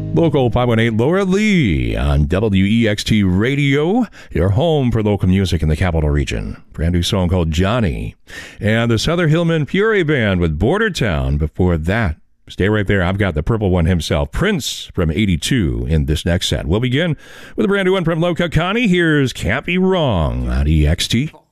Local 518 Laura Lee on WEXT Radio, your home for local music in the capital region. Brand new song called Johnny. And the Southern Hillman Fury Band with Border Town before that. Stay right there. I've got the purple one himself, Prince from 82 in this next set. We'll begin with a brand new one from Loka Connie. Here's Can't Be Wrong on EXT.